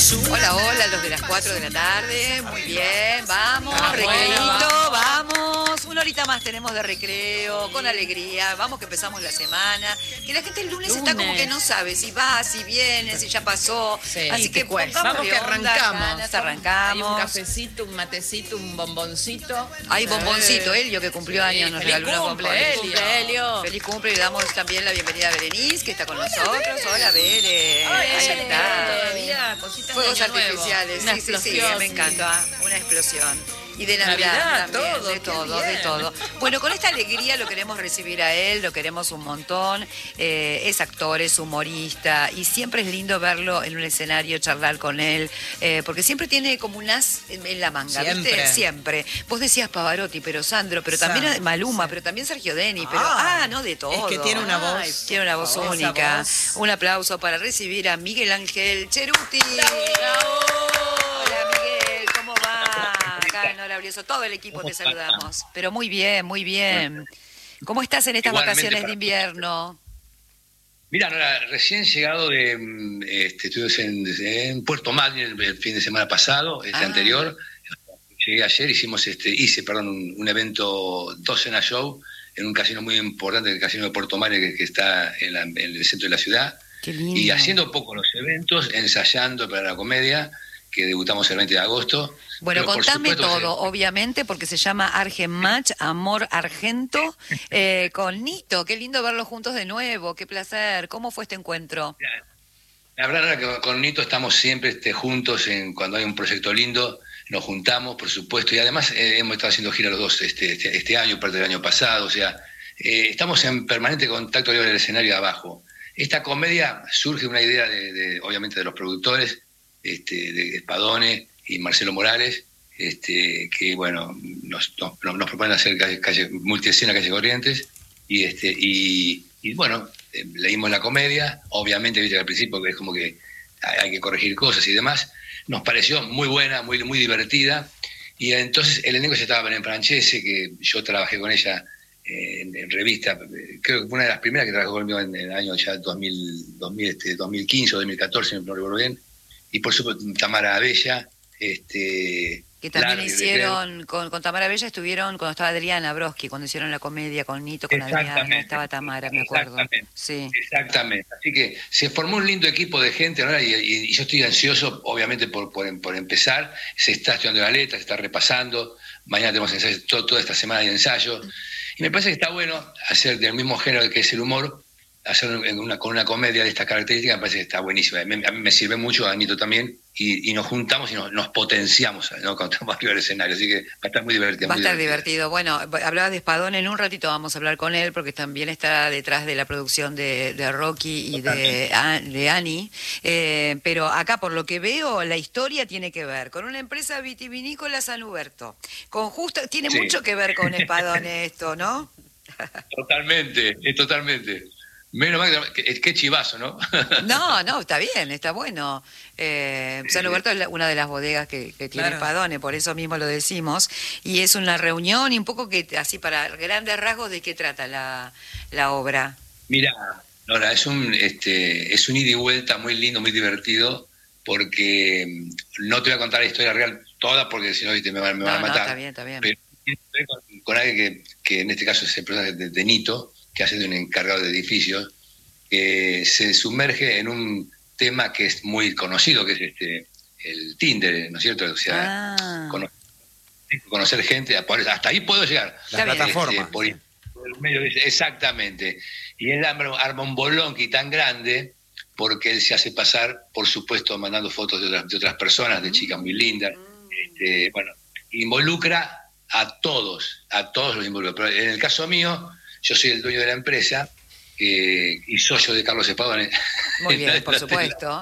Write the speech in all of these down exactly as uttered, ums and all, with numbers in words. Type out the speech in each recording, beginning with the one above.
Hola, hola, los de las cuatro de la tarde. Muy bien, vamos, Ah, recreito, bueno, vamos. Una horita más tenemos de recreo, con alegría. Vamos que empezamos la semana. Que la gente el lunes, Lunes. está como que no sabe si va, si viene, si ya pasó. Sí, Así que cuesta. pongamos Vamos que onda, arrancamos. ganas, Hay arrancamos. un cafecito, un matecito, un bomboncito. Hay bomboncito, Eh, Helio, que cumplió sí, años, nos feliz regaló una cumple, bombón. Helio. Cumple, Helio. Feliz cumple y le damos también la bienvenida a Berenice, que está con nosotros. Bere. Hola, Bere. Ay, Ahí ella le está. quedan todavía cositas Fuegos de Año Nuevo. artificiales, Una sí, sí, sí, explosión. me encanta, una explosión. Y de Navidad, Navidad, también, todo, de qué todo, de bien. todo. Bueno, con esta alegría lo queremos recibir a él, lo queremos un montón. Eh, es actor, es humorista y siempre es lindo verlo en un escenario, charlar con él, eh, porque siempre tiene como un as en, en la manga, Siempre. ¿viste? Siempre. Vos decías Pavarotti, pero Sandro, pero también Sandro, Maluma, sí. pero también Sergio Denis, pero Ah, ah, no de todo. es que tiene una voz. Ay, tiene una voz Esa única. voz. Un aplauso para recibir a Miguel Ángel Cheruti. ¡Bravo! Hola Miguel, ¿cómo va? Acá en Hora Brioso, todo el equipo te saludamos. Pero muy bien, muy bien. ¿Cómo estás en estas Igualmente vacaciones de para- invierno? Mira, Nora, recién llegado de mm, este, estuve en, en Puerto Madryn el, el fin de semana pasado, este Ah. anterior. Llegué ayer, hicimos este, hice, perdón, un, un evento Docena Show en un casino muy importante, el casino de Puerto Madryn, que, que está en, la- en el centro de la ciudad. Qué lindo. Y haciendo poco los eventos, ensayando para la comedia, que debutamos el veinte de agosto. Bueno, Pero, por contame supuesto, todo, se- obviamente, porque se llama Argen Match, Amor Argento, eh, con Nito. Qué lindo verlos juntos de nuevo, qué placer. ¿Cómo fue este encuentro? La verdad es que con Nito estamos siempre este, juntos en, cuando hay un proyecto lindo, nos juntamos, por supuesto, y además eh, hemos estado haciendo gira los dos este, este, este año, parte del año pasado, o sea, eh, estamos en permanente contacto arriba del escenario de abajo. Esta comedia surge de una idea, de, de, obviamente, de los productores, este, de Spadone y Marcelo Morales, este, que, bueno, nos, nos, nos proponen hacer calle, calle, multiescena, Calle Corrientes, y, este, y, y bueno, eh, leímos la comedia, obviamente, viste, al principio es como que hay, hay que corregir cosas y demás. Nos pareció muy buena, muy, muy divertida, y entonces el elenco ya estaba en Francese, que yo trabajé con ella eh, en, en revista, eh, creo que fue una de las primeras que trabajó conmigo en, en el año ya dos mil, dos mil, este, dos mil quince o dos mil catorce, no recuerdo bien, y por supuesto Tamara Abella, este... Que también Larry, hicieron, con, con Tamara Bella estuvieron cuando estaba Adriana Broski, cuando hicieron la comedia con Nito, con Adriana, Exactamente. estaba Tamara, me acuerdo. Exactamente. Sí. Exactamente. Así que se formó un lindo equipo de gente, ¿no? y, y, y yo estoy ansioso, obviamente, por, por, por empezar. Se está estudiando la letra, se está repasando. Mañana tenemos ensayos, todo, toda esta semana hay ensayos. Y me parece que está bueno hacer del mismo género que es el humor, hacer una, con una comedia de estas características, me parece que está buenísima. A mí, a mí me sirve mucho, a Nito también, y, y nos juntamos y nos, nos potenciamos, ¿no? Cuando estamos arriba del escenario. Así que va a estar muy divertido. Va a muy estar divertido. divertido. Bueno, hablabas de Spadone, en un ratito vamos a hablar con él, porque también está detrás de la producción de, de Rocky y de, a- de Annie. Eh, pero acá, por lo que veo, la historia tiene que ver con una empresa vitivinícola San Huberto. Con justo, tiene Sí. mucho que ver con Spadone esto, ¿no? Totalmente, es totalmente. Menos mal que, que, que chivazo, ¿no? No, no, está bien, está bueno. Eh, San Huberto es la- una de las bodegas que, que tiene Claro. Spadone, por eso mismo lo decimos. Y es una reunión y un poco que, así para grandes rasgos, ¿de qué trata la, la obra? Mira, Nora, es un, este, es un ida y vuelta muy lindo, muy divertido, porque mm, no te voy a contar la historia real toda, porque si no viste, me, van- me No, van a no, matar. está bien, está bien. Pero tiene que ver con, con alguien que, que en este caso es el personaje de, de Nito, que hace de un encargado de edificios, que se sumerge en un tema que es muy conocido, que es este el Tinder, ¿no es cierto? O sea, Ah, cono- conocer gente, por- hasta ahí puedo llegar. Está bien. plataforma. Este, por, por el medio de- exactamente. Y él arma, arma un bolonqui tan grande porque él se hace pasar, por supuesto, mandando fotos de otras, de otras personas, de chicas muy lindas. Este, bueno, involucra a todos, a todos los involucra. Pero en el caso mío, yo soy el dueño de la empresa eh, y socio de Carlos Spadone. muy bien, por supuesto.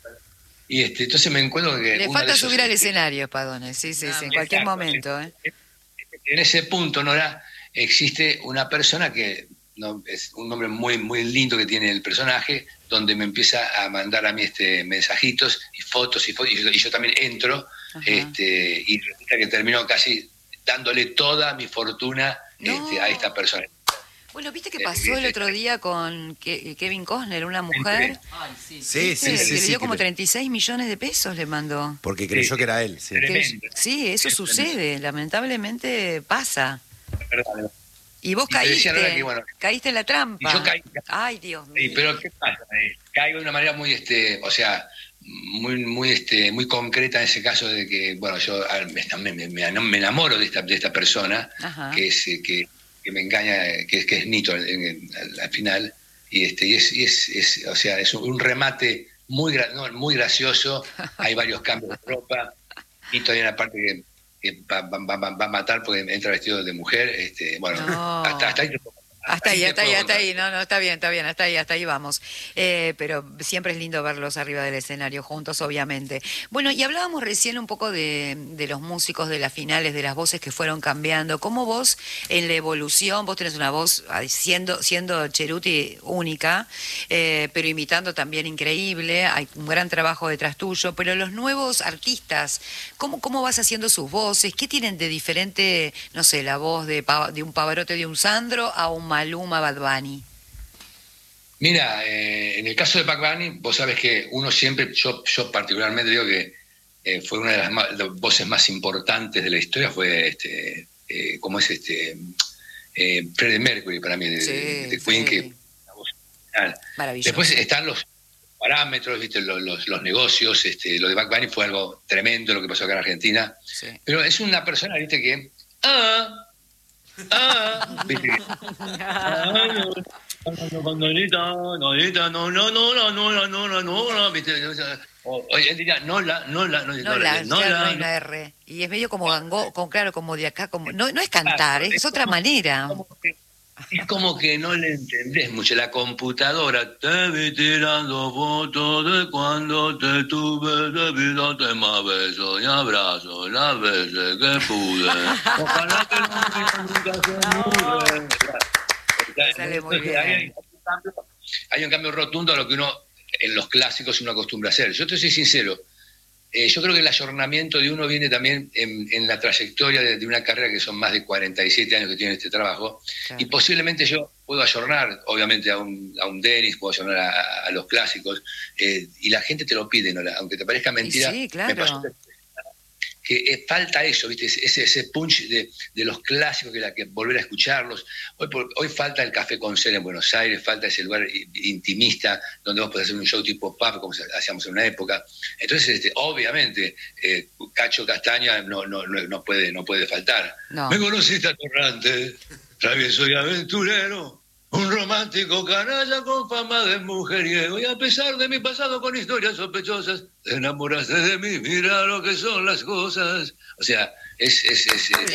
Y este, entonces me encuentro que... Le uno falta de esos- subir al escenario, Spadone, sí, sí, Ah, sí, en cualquier exacto. momento. ¿eh? En ese punto, Nora, existe una persona que no, es un nombre muy muy lindo que tiene el personaje, donde me empieza a mandar a mí este mensajitos y fotos y fotos, y yo, y yo también entro, Ajá. este, y resulta que termino casi dándole toda mi fortuna No. este, a esta persona. Bueno, ¿viste qué Eh, pasó el eh, otro día con Ke- Kevin Costner, una mujer? Ay, sí. Sí, ¿Viste? sí, sí. Que le sí, dio que como le- treinta y seis millones de pesos, le mandó. porque creyó Sí, que era él, sí. Que- Tremendo. sí, eso Es sucede, lamentablemente pasa. verdad. Y vos Y te decía, caíste, Lola, que, bueno, caíste en la trampa. y yo caí. Ay, Dios Sí, mío. pero ¿qué pasa? Eh, caigo de una manera muy, este, o sea, muy, muy, este, muy concreta en ese caso de que, bueno, yo ah, me, me- me- me enamoro de esta, de esta persona Ajá. que es, eh, que, que me engaña, eh, que es, que es Nito en- en- al, al final y este, y es, y es, es, o sea, es un, un remate muy, gra- no, muy gracioso. Hay varios cambios de ropa. Nito hay una parte que, que va, va- va- va a matar porque entra vestido de mujer. Este, bueno, No. hasta, hasta ahí te puedo- Hasta ahí, te hasta ahí, puedo hasta contar. ahí. No, no, está bien, está bien, hasta ahí, hasta ahí vamos. Eh, pero siempre es lindo verlos arriba del escenario juntos, obviamente. Bueno, y hablábamos recién un poco de, de los músicos, de las finales, de las voces que fueron cambiando. ¿Cómo vos, en la evolución, vos tenés una voz ah, siendo, siendo Cheruti única, eh, pero imitando también increíble, hay un gran trabajo detrás tuyo, pero los nuevos artistas, ¿cómo, cómo vas haciendo sus voces? ¿Qué tienen de diferente, no sé, la voz de, Pa- de un Pavarotti, de un Sandro, a un Maluma, Bad Bunny? Mira, eh, en el caso de Bad Bunny, vos sabés que uno siempre, yo, yo particularmente digo que eh, fue una de las, más- las voces más importantes de la historia, fue este, eh, como es este, eh, Freddie Mercury para mí, de, Sí, de- de Queen, que sí. una voz fenomenal. Maravilloso. Después están los parámetros, ¿viste? Los, los, los negocios, este, lo de Bad Bunny fue algo tremendo lo que pasó acá en Argentina, Sí. pero es una persona, viste, que ah, ah, viste que ah, no, no, no, no, no, no, no, no, no, no, no, no, no, viste, o- oye, él diría no la, no la, no, No la, no ya no la, hay una R. Y es medio como gango, con, claro, como de acá, como no, no es cantar, Claro, es, es otra manera. como que- es como que no le entendés mucho. La computadora te vi tirando fotos de cuando te tuve, de vida te más besos y abrazos las veces que pude. Ojalá que no nunca se mude. Sale muy bien. Hay, hay un cambio, hay un cambio rotundo a lo que uno en los clásicos uno acostumbra a hacer. Yo te soy sincero. Eh, yo creo que el ayornamiento de uno viene también en, en la trayectoria de, de una carrera que son más de cuarenta y siete años que tiene este trabajo, Claro. y posiblemente yo puedo ayornar, obviamente, a un, a un Dennis, puedo ayornar a, a los clásicos, eh, y la gente te lo pide, ¿no? Aunque te parezca mentira, sí, claro. me pasó que, que, eh, falta eso, ¿viste? Ese, ese punch de, de los clásicos, que, la, que volver a escucharlos. Hoy, por- hoy falta el Café con Cera en Buenos Aires, falta ese lugar intimista donde vos podés hacer un show tipo pub, como hacíamos en una época. Entonces, este, obviamente, eh, Cacho Castaña no, no, no, no puede, no puede faltar. No. Me conociste atorrante, travieso y aventurero, un romántico canalla con fama de mujeriego, y a pesar de mi pasado con historias sospechosas, te enamoraste de mí, mira lo que son las cosas. O sea, es... es, es, es-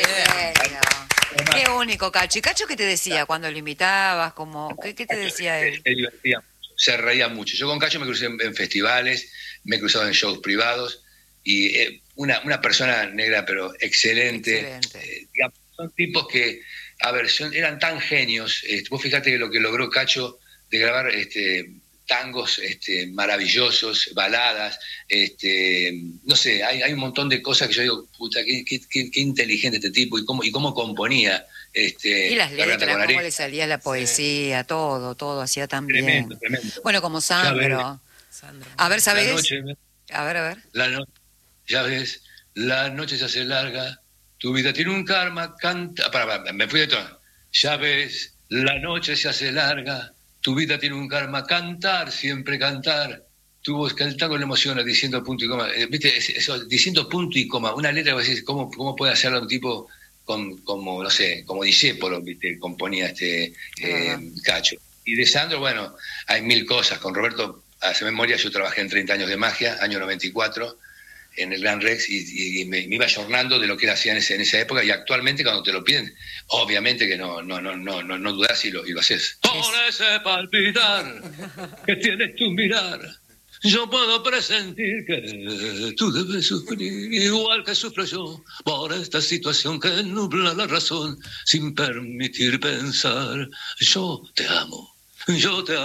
Genio. Qué único, Cacho. ¿Y Cacho qué te decía cuando lo invitabas? Como, ¿qué, qué te decía él? Se divertía mucho, se reía mucho. Yo con Cacho me crucé en, en festivales, me he cruzado en shows privados, y eh, una, una persona negra, pero excelente. Excelente. Eh, digamos, son tipos que, a ver, son- eran tan genios. Eh, vos fíjate que lo que logró Cacho de grabar este, tangos este, maravillosos, baladas, este, no sé, hay, hay un montón de cosas que yo digo, puta, qué, qué- qué- qué inteligente este tipo, y cómo, y cómo componía. Este, Y las Garganta letras, con cómo Arena. le salía la poesía, todo, todo hacía tan bien. Tremendo, tremendo. Bueno, como Sandro. Sandro. A ver, La ¿sabes? noche, A ver, a ver. la no- ya ves, la noche se hace larga, tu vida tiene un karma, canta... Para, para, me fui de tono. Ya ves, la noche se hace larga, tu vida tiene un karma, cantar, siempre cantar. Tu voz, que el tango le emociona diciendo punto y coma. Eh, ¿Viste? Es- Eso, diciendo punto y coma. Una letra que vos decís, ¿cómo, cómo puede hacerlo un tipo con, como, no sé, como Discépolo, ¿viste? Componía este eh, Ajá. Cacho. Y de Sandro, bueno, hay mil cosas. Con Roberto, hace memoria, yo trabajé en treinta años de magia, año noventa y cuatro, en el Gran Rex, y, y- y me, me iba ayornando de lo que él hacía en, ese- en esa época, y actualmente cuando te lo piden, obviamente que no, no, no, no, no, no dudás y lo, y lo haces. Por ese palpitar que tienes tu mirar, yo puedo presentir que tú debes sufrir igual que sufro yo por esta situación que nubla la razón sin permitir pensar. Yo te amo, yo te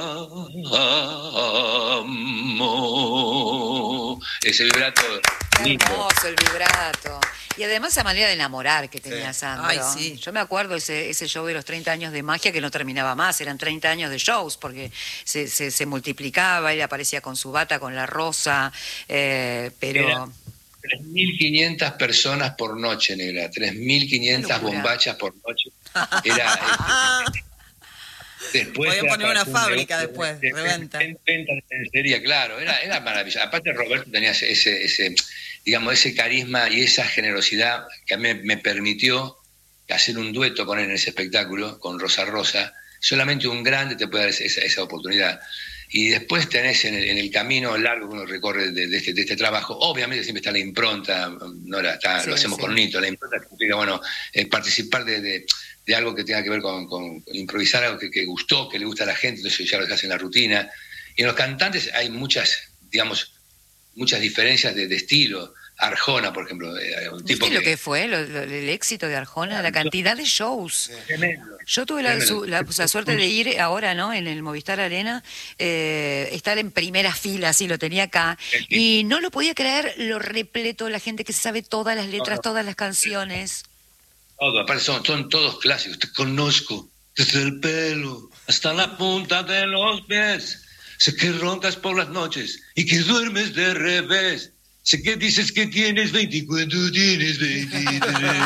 amo. Ese vibrato lindo. Hermoso el vibrato. Y además esa manera de enamorar que tenía Sí. Sandro. Ay, sí. Yo me acuerdo ese, ese show de los treinta años de magia que no terminaba más, eran treinta años de shows porque se, se, se multiplicaba, él aparecía con su bata, con la rosa, eh, pero... Era tres mil quinientas personas por noche, negra, tres mil quinientas Qué locura. bombachas por noche. Era... este, después Podían era poner para una un fábrica negocio después, de- de venta. de venta de lencería, claro, era, era maravilloso. Aparte Roberto tenía ese, ese, ese, digamos, ese carisma y esa generosidad que a mí me, me permitió hacer un dueto con él en ese espectáculo, con Rosa Rosa. Solamente un grande te puede dar esa, esa oportunidad. Y después tenés en el, en el camino largo que uno recorre de, de, este, de este trabajo, obviamente siempre está la impronta, no era, está, Sí, lo hacemos sí. con Nito, la impronta significa, bueno, eh, participar de, de, de algo que tenga que ver con, con improvisar algo que, que gustó, que le gusta a la gente, entonces ya lo dejas en la rutina. Y en los cantantes hay muchas, digamos, muchas diferencias de, de estilo. Arjona, por ejemplo, eh, un tipo ¿Viste lo que fue lo- lo- el éxito de Arjona? La cantidad de shows. Tremendo. Yo tuve la, Tremendo. su- la- la suerte de ir ahora, ¿no? En el Movistar Arena, eh, estar en primera fila, así lo tenía acá, y no lo podía creer lo repleto, la gente que sabe todas las letras, todas las canciones. Todo, aparte son, son todos clásicos. Te conozco desde el pelo hasta la punta de los pies. Sé que roncas por las noches y que duermes de revés. Sé que dices que tienes veinte y cuando tienes veintitrés.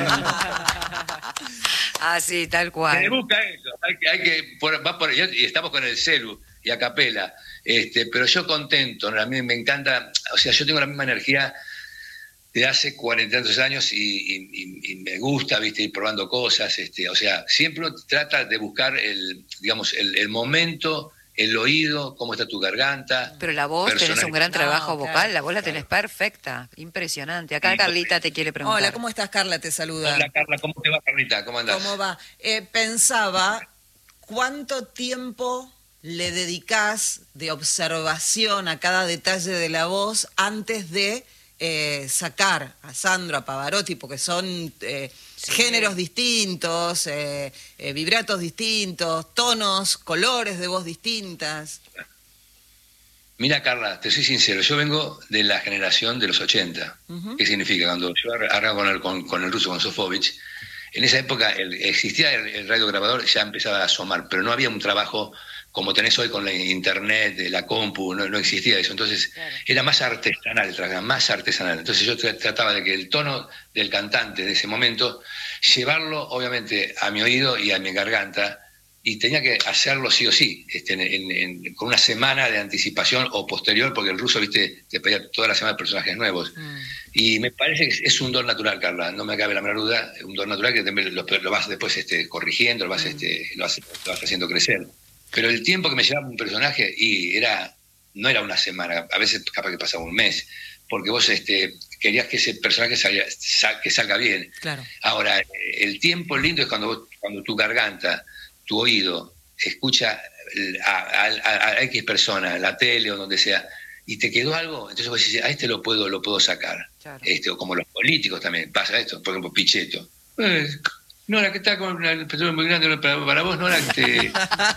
Ah, sí, tal Se cual. busca eso. Hay que, hay que por, va por, y estamos con el celu y a capela. Este, pero yo contento, ¿no? A mí me encanta, o sea, yo tengo la misma energía de hace cuarenta y tantos años y, y- y- y me gusta, viste, ir probando cosas, este, o sea, siempre uno trata de buscar el, digamos, el, el momento, el oído, cómo está tu garganta. Pero la voz, tenés personaje. un gran No, trabajo claro, vocal, la voz la claro. tenés perfecta, impresionante. Acá Sí, Carlita te quiere preguntar. Hola, ¿cómo estás, Carla? Te saluda. Hola Carla, ¿cómo te va, Carlita? ¿Cómo andás? ¿Cómo va? Eh, pensaba, ¿cuánto tiempo le dedicás de observación a cada detalle de la voz antes de eh, sacar a Sandro, a Pavarotti, porque son eh, géneros distintos, eh, eh, vibratos distintos, tonos, colores de voz distintas? Mira, Carla, te soy sincero, yo vengo de la generación de los ochenta. Ujú. ¿Qué significa? Cuando yo arranco con el, con, con el ruso, con Sofovich, en esa época el- existía el, el radiograbador, ya empezaba a asomar, pero no había un trabajo como tenés hoy con la internet, de la compu, no, no existía eso. Entonces era más artesanal el trabajo, más artesanal. Entonces yo tra- trataba de que el tono del cantante de ese momento, llevarlo obviamente a mi oído y a mi garganta, y tenía que hacerlo sí o sí, este, en- en- en- con una semana de anticipación o posterior, porque el ruso, viste, te pedía toda la semana personajes nuevos. Mm. Y me parece que es un don natural, Carla, no me cabe la menor duda, un don natural que también lo, lo vas después este, corrigiendo, lo vas, este, lo, vas, lo vas haciendo crecer. Pero el tiempo que me llevaba un personaje, y era no era una semana, a veces capaz que pasaba un mes, porque vos este, querías que ese personaje salga, sal, que salga bien. Claro. Ahora, el tiempo lindo es cuando, vos, cuando tu garganta, tu oído, escucha a, a, a, a X persona, la tele o donde sea, y te quedó algo, entonces vos decís, a este lo puedo, lo puedo sacar. Claro. Este, o como los políticos también, pasa esto, por ejemplo, Pichetto. Eh, no, la que está con el petróleo muy grande para, para vos, no la que te...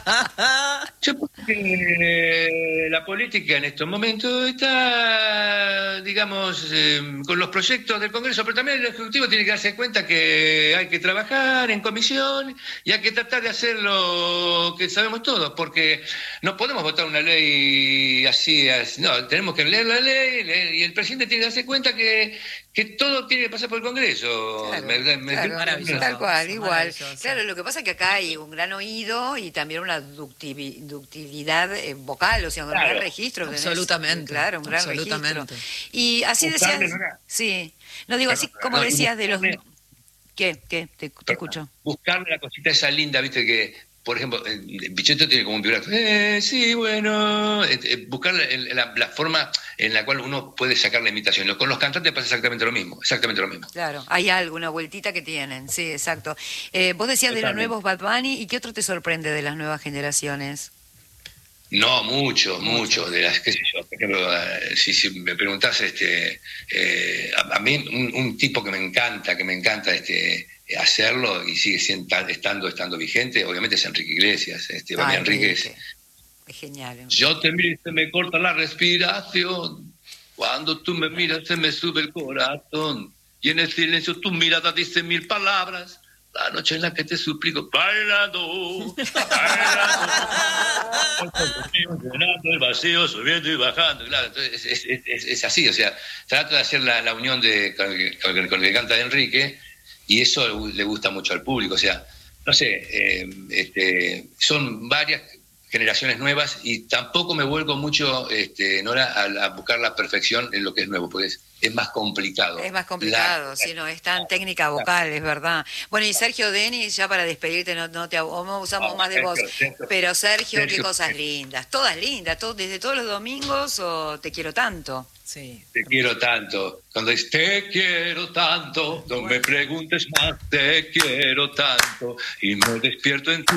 Yo creo que la política en estos momentos está, digamos, eh, con los proyectos del Congreso, pero también el Ejecutivo tiene que darse cuenta que hay que trabajar en comisión y hay que tratar de hacer lo que sabemos todos, porque no podemos votar una ley así, así no, tenemos que leer la ley leer, y el presidente tiene que darse cuenta que, que todo tiene que pasar por el Congreso. Claro, Me- me- claro, maravilloso. tal cual, igual. Maravilloso. Claro, lo que pasa es que acá hay un gran oído y también una ductivi- ductividad eh, vocal, o sea, un Claro. gran registro. tenés. Absolutamente, Claro, un gran absolutamente. registro. Y así Buscarle, decías, ¿no? sí, no digo así Perdón, como no, decías de los... buscarle- ¿Qué? ¿Qué? Te, te escucho. Buscarle la cosita esa linda, viste, que, por ejemplo, eh, Pichetto tiene como un vibrato. Eh, sí, bueno. Eh, eh, buscarle el- la, la forma en la cual uno puede sacar la imitación. Con los cantantes pasa exactamente lo mismo, exactamente lo mismo. Claro, hay algo, una vueltita que tienen, sí, exacto. Eh, vos decías de los Totalmente. nuevos Bad Bunny, ¿y qué otro te sorprende de las nuevas generaciones? No, mucho, mucho. De las, qué sé yo, por ejemplo, eh, si, si me preguntás, este, eh, a, a mí un, un tipo que me encanta, que me encanta este, hacerlo y sigue siendo, estando, estando vigente, obviamente es Enrique Iglesias. Este, Ah, Enrique es, Enrique. Es genial. Yo te miro y se me corta la respiración. Cuando tú me miras se me sube el corazón. Y en el silencio tu mirada dice mil palabras. La noche en la que te suplico, bailando, bailando, llenando el vacío, subiendo y bajando. Claro, entonces es, es, es, es así, o sea, trata de hacer la, la unión de, con, con, con el que canta de Enrique, y eso le gusta mucho al público. O sea, no sé, eh, este, son varias generaciones nuevas y tampoco me vuelvo mucho, este, Nora, a, a buscar la perfección en lo que es nuevo, porque es, es más complicado. Es más complicado, si no es tan técnica vocal, es verdad. Bueno, y Sergio Denis, ya para despedirte, no, no te no usamos más de voz, pero Sergio, qué cosas lindas, todas lindas, todo, desde todos los domingos o Te quiero tanto. Sí. Te quiero tanto. Cuando dices te quiero tanto, no me preguntes más, te quiero tanto, y me despierto en tu